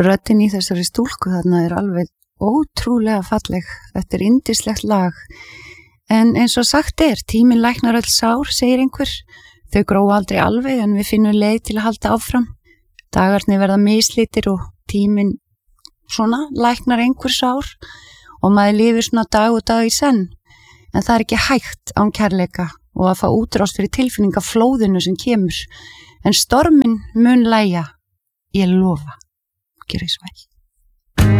röddin í þessari stúlku þarna alveg ótrúlega falleg. Þetta yndislegt lag. En eins og sagt tíminn læknar öll sár, segir einhver. Þau gróa aldrei alveg en við finnum leið til að halda áfram. Dagarnir verða mislitir og tíminn svona læknar einhver sár og maður lifir svona dag og dag í senn. En það ekki hægt án kærleika og að fá útrás fyrir tilfinningaflóðinu sem kemur. En storminn mun lægja, ég lofa. Gjörðu svo vel.